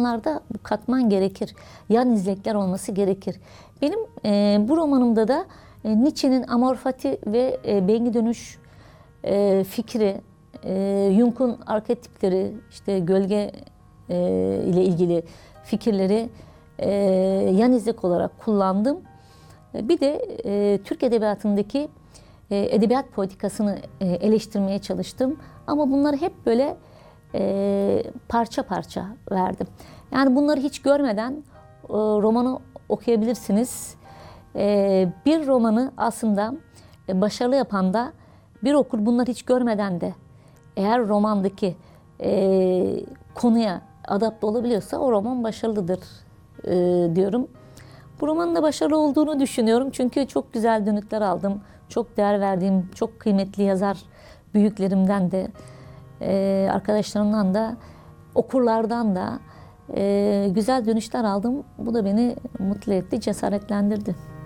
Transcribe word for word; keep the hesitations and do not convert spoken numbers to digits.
romanlarda bu katman gerekir. Yan izlekler olması gerekir. Benim e, bu romanımda da e, Nietzsche'nin Amor Fati ve e, Bengi Dönüş e, fikri, e, Jung'un arketipleri, işte gölge e, ile ilgili fikirleri e, yan izlek olarak kullandım. Bir de e, Türk Edebiyatı'ndaki e, edebiyat politikasını e, eleştirmeye çalıştım. Ama bunları hep böyle e, parça parça verdim. Yani bunları hiç görmeden e, romanı okuyabilirsiniz. E, bir romanı aslında e, başarılı yapan da bir okur bunları hiç görmeden de eğer romandaki e, konuya adapte olabiliyorsa o roman başarılıdır e, diyorum. Bu romanın da başarılı olduğunu düşünüyorum. Çünkü çok güzel dönütler aldım. Çok değer verdiğim, çok kıymetli yazar büyüklerimden de, e, arkadaşlarımdan da, okurlardan da e, güzel dönüşler aldım. Bu da beni mutlu etti, cesaretlendirdi.